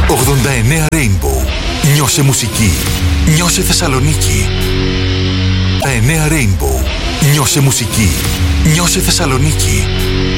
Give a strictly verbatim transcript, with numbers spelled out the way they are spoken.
ογδόντα εννέα Rainbow. Νιώσε μουσική. Νιώσε Θεσσαλονίκη. ογδόντα εννέα Rainbow. Νιώσε μουσική. Νιώσε Θεσσαλονίκη.